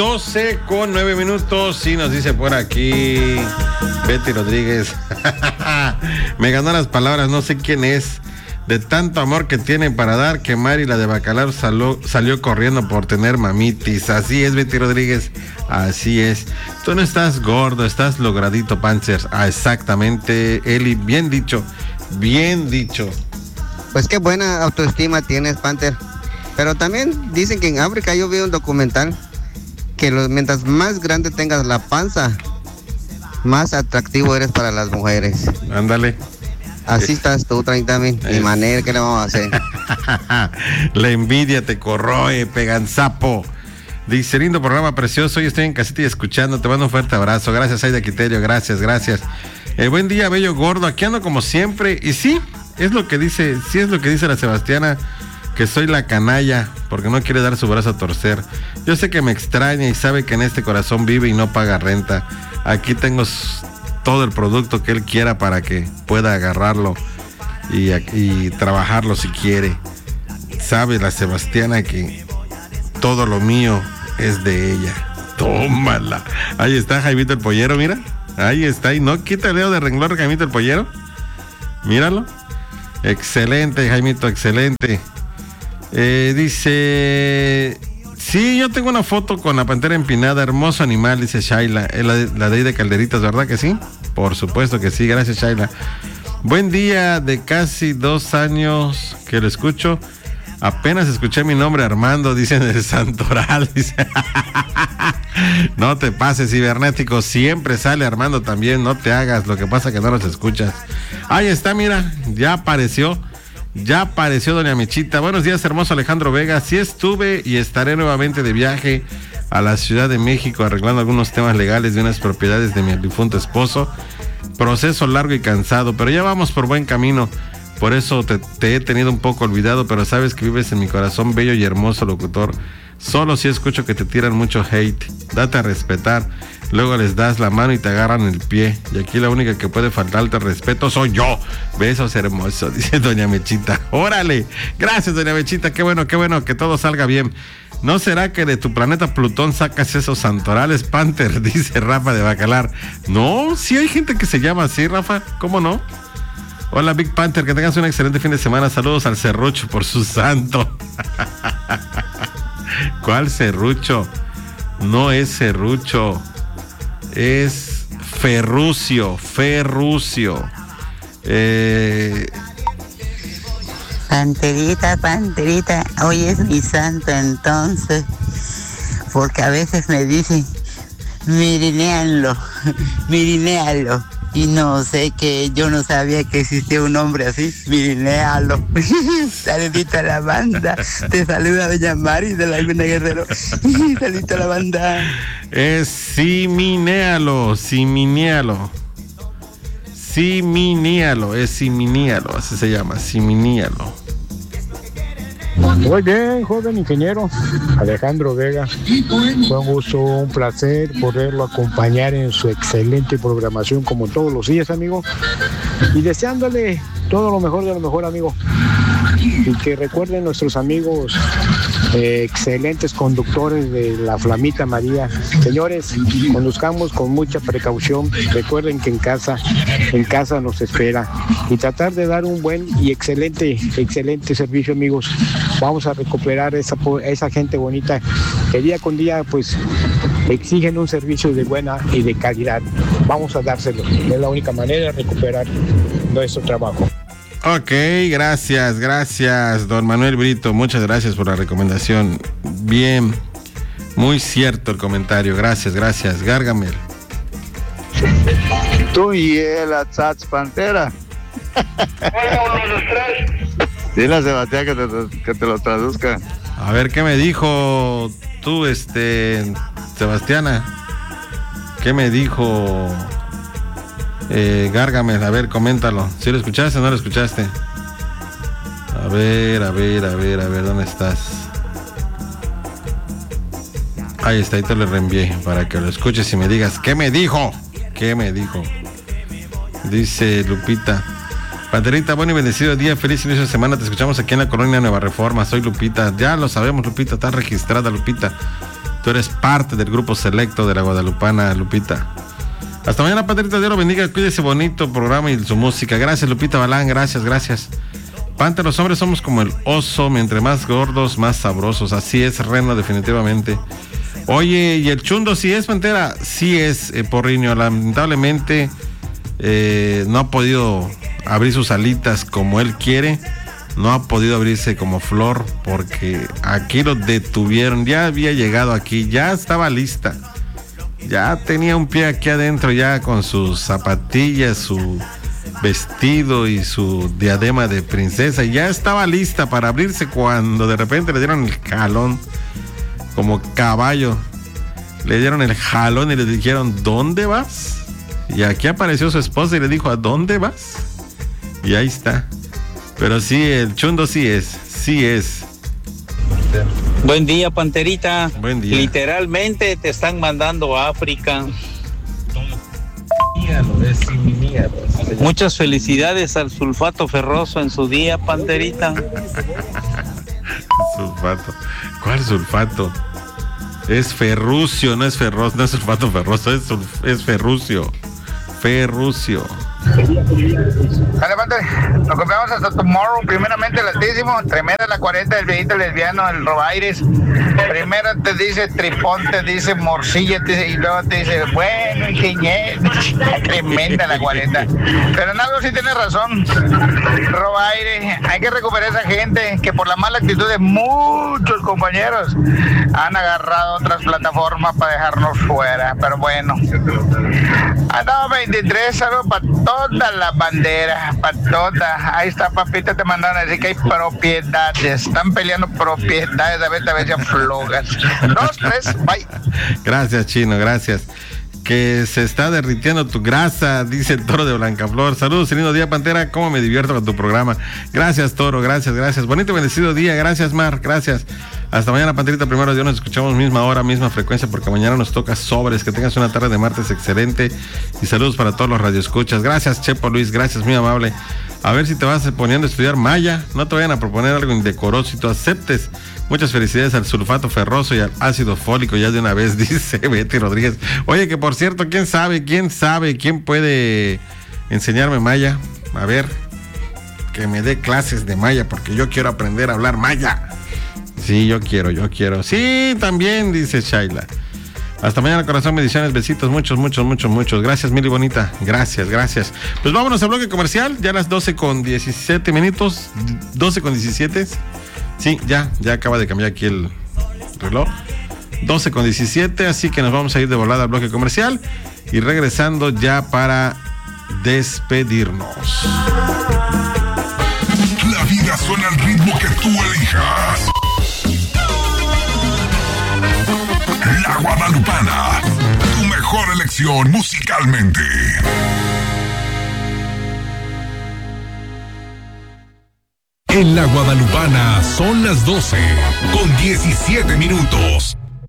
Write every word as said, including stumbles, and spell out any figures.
doce con nueve minutos y nos dice por aquí Betty Rodríguez. Me ganó las palabras, no sé quién es. De tanto amor que tienen para dar, que Mari, la de Bacalar, salió, salió corriendo por tener mamitis. Así es, Betty Rodríguez, así es. Tú no estás gordo, estás logradito, Panzer. Ah, exactamente, Eli, bien dicho, bien dicho. Pues qué buena autoestima tienes, Panther. Pero también dicen que en África, yo vi un documental, que los, mientras más grande tengas la panza, más atractivo eres para las mujeres. Ándale. Así estás tú también, mi manera, ¿qué le vamos a hacer? La envidia te corroe, peganzapo. Dice, lindo programa precioso, hoy estoy en casita y escuchando, te mando un fuerte abrazo. Gracias, Aida Quiterio, gracias, gracias. Eh, buen día, bello gordo, aquí ando como siempre. Y sí, es lo que dice, sí es lo que dice la Sebastiana, que soy la canalla, porque no quiere dar su brazo a torcer. Yo sé que me extraña y sabe que en este corazón vive y no paga renta. Aquí tengo todo el producto que él quiera para que pueda agarrarlo y, y trabajarlo si quiere. Sabe la Sebastiana que todo lo mío es de ella. Tómala. Ahí está Jaimito el Pollero, mira. Ahí está. Y no quita el dedo de renglón, Jaimito el Pollero. Míralo. Excelente, Jaimito, excelente. Eh, dice... Sí, yo tengo una foto con la pantera empinada, hermoso animal, dice Shaila. Es la, la de ahí de Calderitas, ¿verdad que sí? Por supuesto que sí, gracias, Shaila. Buen día, de casi dos años que lo escucho. Apenas escuché mi nombre, Armando, dice en el Santoral. Dice. No te pases, cibernético, siempre sale Armando también, no te hagas, lo que pasa que no los escuchas. Ahí está, mira, ya apareció. Ya apareció doña Mechita. Buenos días, hermoso Alejandro Vega. Sí estuve y estaré nuevamente de viaje a la Ciudad de México arreglando algunos temas legales de unas propiedades de mi difunto esposo. Proceso largo y cansado, pero ya vamos por buen camino. Por eso te, te he tenido un poco olvidado, pero sabes que vives en mi corazón, bello y hermoso locutor. Solo si escucho que te tiran mucho hate. Date a respetar. Luego les das la mano y te agarran el pie. Y aquí la única que puede faltarte al respeto soy yo. Besos hermosos, dice doña Mechita. ¡Órale! Gracias, doña Mechita. Qué bueno, qué bueno que todo salga bien. ¿No será que de tu planeta Plutón sacas esos santorales, Panther? Dice Rafa de Bacalar. No, sí hay gente que se llama así, Rafa. ¿Cómo no? Hola, Big Panther. Que tengas un excelente fin de semana. Saludos al Serrucho por su santo. ¿Cuál Serrucho? No es Serrucho. Es Ferrucio, Ferrucio. Eh... Panterita, Panterita, hoy es mi santo entonces, porque a veces me dicen, mirinéanlo, mirinéalo. Y no sé, que yo no sabía que existía un hombre así, mirinéalo. Saludito a la banda, te saluda doña Mari de la Laguna Guerrero. Saludito a la banda. Es siminéalo, siminéalo. Siminíalo, es siminíalo, así se llama, siminíalo. Muy bien, joven ingeniero Alejandro Vega. Fue un gusto, un placer poderlo acompañar en su excelente programación como todos los días, amigo. Y deseándole todo lo mejor de lo mejor, amigo. Y que recuerden nuestros amigos eh, excelentes conductores de la Flamita María. Señores, conduzcamos con mucha precaución. Recuerden que en casa, en casa nos espera. Y tratar de dar un buen y excelente, excelente servicio, amigos. Vamos a recuperar esa, esa gente bonita que día con día, pues, exigen un servicio de buena y de calidad. Vamos a dárselo. Es la única manera de recuperar nuestro trabajo. Ok, gracias, gracias, don Manuel Brito, muchas gracias por la recomendación. Bien, muy cierto el comentario, gracias, gracias, Gargamel. Tú y el Atzatz Pantera. Dile a Sebastián que te, que te lo traduzca. A ver, ¿qué me dijo tú, este, Sebastiana? ¿Qué me dijo... Eh, Gargamel, a ver, coméntalo. ¿Sí lo escuchaste o no lo escuchaste? A ver, a ver, a ver, a ver, ¿dónde estás? Ahí está, ahí te lo reenvié para que lo escuches y me digas, ¿qué me dijo? ¿Qué me dijo? Dice Lupita. Panterita, buen y bendecido día, feliz inicio de semana, te escuchamos aquí en la colonia Nueva Reforma, soy Lupita, ya lo sabemos, Lupita, está registrada, Lupita. Tú eres parte del grupo selecto de la Guadalupana, Lupita. Hasta mañana, Panterita, Dios lo bendiga, cuídese, bonito programa y su música. Gracias, Lupita Balán, gracias, gracias. Panther, los hombres somos como el oso, mientras más gordos, más sabrosos. Así es, Reno, definitivamente. Oye, ¿y el chundo sí es, Pantera? Sí es, eh, Porriño. Lamentablemente eh, no ha podido abrir sus alitas como él quiere. No ha podido abrirse como Flor porque aquí lo detuvieron. Ya había llegado aquí, ya estaba lista. Ya tenía un pie aquí adentro, ya con sus zapatillas, su vestido y su diadema de princesa. Y ya estaba lista para abrirse cuando de repente le dieron el jalón. Como caballo. Le dieron el jalón y le dijeron, ¿dónde vas? Y aquí apareció su esposa y le dijo, ¿a dónde vas? Y ahí está. Pero sí, el chundo sí es, sí es. Buen día, Panterita. Buen día. Literalmente te están mandando a África. Muchas felicidades al sulfato ferroso en su día, Panterita. Sulfato. ¿Cuál sulfato? Es ferrucio, no es ferroso, no es sulfato ferroso, es, sulf- es ferrucio. Ferrucio. Dale, Panther, nos compramos hasta tomorrow. Primeramente, altísimo. Tremenda la cuarenta del viejito lesbiano, el Robaires. Primero te dice tripón, te dice morcilla, te dice, y luego te dice, bueno, ingeniero. Tremenda la cuarenta. Pero en algo sí tienes razón, Robaires. Hay que recuperar a esa gente que por la mala actitud de muchos compañeros han agarrado otras plataformas para dejarnos fuera. Pero bueno, andamos veintitrés, saludos para todas las banderas, para todas. Ahí está, papita, te mandaron a decir que hay propiedades. Están peleando propiedades, a ver, a ver si aflojas. Dos, tres, bye. Gracias, Chino, gracias. Que se está derritiendo tu grasa, dice el Toro de Blancaflor. Saludos, lindo día, Pantera. Cómo me divierto con tu programa. Gracias, Toro, gracias, gracias. Bonito y bendecido día. Gracias, Mar, gracias. Hasta mañana, Panterita. Primero Dios, nos escuchamos misma hora, misma frecuencia, porque mañana nos toca sobres. Que tengas una tarde de martes excelente. Y saludos para todos los radioescuchas. Gracias, Chepo Luis, gracias, muy amable. A ver si te vas poniendo a estudiar maya. No te vayan a proponer algo indecoroso y tú aceptes. Muchas felicidades al sulfato ferroso y al ácido fólico ya de una vez, dice Betty Rodríguez. Oye, que por cierto, ¿quién sabe? ¿Quién sabe? ¿Quién puede enseñarme maya? A ver, que me dé clases de maya, porque yo quiero aprender a hablar maya. Sí, yo quiero, yo quiero. Sí, también, dice Shaila. Hasta mañana, corazón, bendiciones, besitos, muchos, muchos, muchos, muchos. Gracias, Mili Bonita. Gracias, gracias. Pues vámonos al bloque comercial, ya a las doce con diecisiete minutos. doce con diecisiete. Sí, ya, ya acaba de cambiar aquí el reloj. doce con diecisiete, así que nos vamos a ir de volada al bloque comercial y regresando ya para despedirnos. La vida suena al ritmo que tú elijas. La Guadalupana, tu mejor elección musicalmente. En la Guadalupana son las doce con diecisiete minutos.